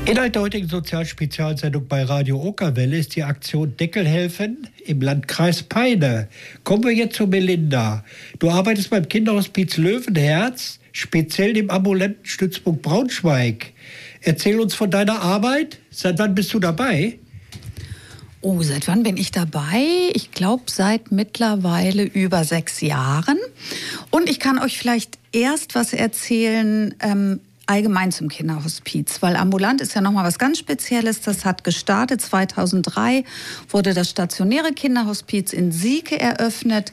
Inhalt der heutigen Sozialspezialsendung bei Radio Okerwelle ist die Aktion Deckelhelfen im Landkreis Peine. Kommen wir jetzt zu Melinda. Du arbeitest beim Kinderhospiz Löwenherz, speziell im ambulanten Stützpunkt Braunschweig. Erzähl uns von deiner Arbeit. Seit wann bist du dabei? Oh, seit wann bin ich dabei? Ich glaube, seit mittlerweile über 6 Jahren. Und ich kann euch vielleicht erst was erzählen, allgemein zum Kinderhospiz, weil ambulant ist ja nochmal was ganz Spezielles. Das hat gestartet 2003, wurde das stationäre Kinderhospiz in Sieke eröffnet.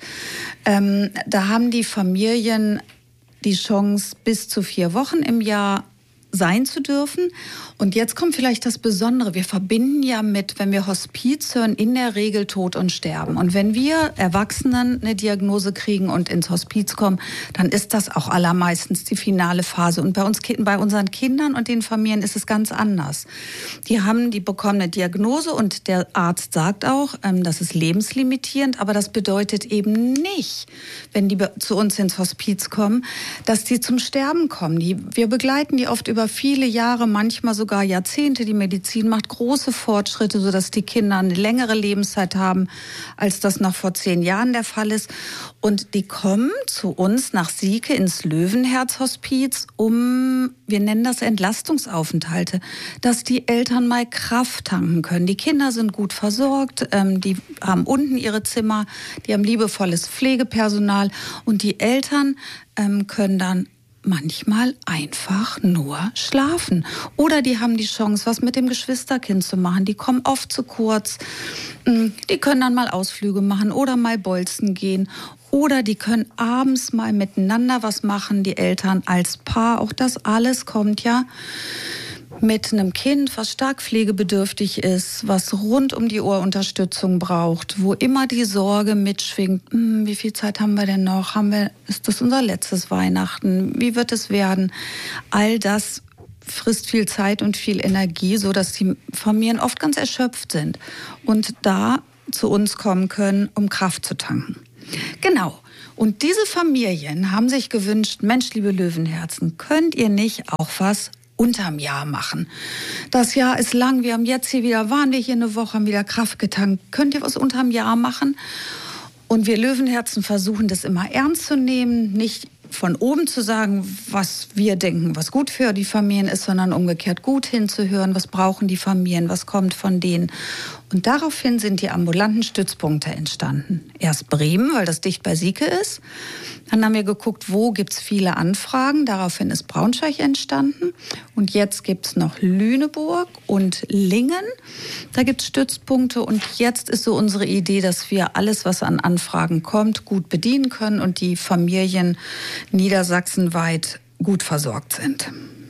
Da haben die Familien die Chance, bis zu 4 Wochen im Jahr sein zu dürfen. Und jetzt kommt vielleicht das Besondere. Wir verbinden ja mit, wenn wir Hospiz hören, in der Regel Tod und Sterben. Und wenn wir Erwachsenen eine Diagnose kriegen und ins Hospiz kommen, dann ist das auch allermeistens die finale Phase. Und bei unseren Kindern und den Familien ist es ganz anders. Die bekommen eine Diagnose und der Arzt sagt auch, das ist lebenslimitierend, aber das bedeutet eben nicht, wenn die zu uns ins Hospiz kommen, dass die zum Sterben kommen. Wir begleiten die oft über viele Jahre, manchmal sogar Jahrzehnte. Die Medizin macht große Fortschritte, sodass die Kinder eine längere Lebenszeit haben, als das noch vor 10 Jahren der Fall ist. Und die kommen zu uns nach Sieke ins Löwenherz-Hospiz, wir nennen das Entlastungsaufenthalte, dass die Eltern mal Kraft tanken können. Die Kinder sind gut versorgt, die haben unten ihre Zimmer, die haben liebevolles Pflegepersonal und die Eltern können dann manchmal einfach nur schlafen. Oder die haben die Chance, was mit dem Geschwisterkind zu machen. Die kommen oft zu kurz. Die können dann mal Ausflüge machen oder mal bolzen gehen. Oder die können abends mal miteinander was machen, die Eltern als Paar. Auch das alles kommt ja mit einem Kind, was stark pflegebedürftig ist, was rund um die Uhr Unterstützung braucht, wo immer die Sorge mitschwingt, wie viel Zeit haben wir denn noch? Ist das unser letztes Weihnachten? Wie wird es werden? All das frisst viel Zeit und viel Energie, sodass die Familien oft ganz erschöpft sind und da zu uns kommen können, um Kraft zu tanken. Genau. Und diese Familien haben sich gewünscht, Mensch, liebe Löwenherzen, könnt ihr nicht auch was unterm Jahr machen? Das Jahr ist lang, waren wir hier eine Woche, haben wieder Kraft getankt. Könnt ihr was unterm Jahr machen? Und wir Löwenherzen versuchen das immer ernst zu nehmen, nicht von oben zu sagen, was wir denken, was gut für die Familien ist, sondern umgekehrt gut hinzuhören, was brauchen die Familien, was kommt von denen. Und daraufhin sind die ambulanten Stützpunkte entstanden. Erst Bremen, weil das dicht bei Sieke ist. Dann haben wir geguckt, wo gibt es viele Anfragen. Daraufhin ist Braunschweig entstanden. Und jetzt gibt es noch Lüneburg und Lingen. Da gibt es Stützpunkte. Und jetzt ist so unsere Idee, dass wir alles, was an Anfragen kommt, gut bedienen können und die Familien niedersachsenweit gut versorgt sind.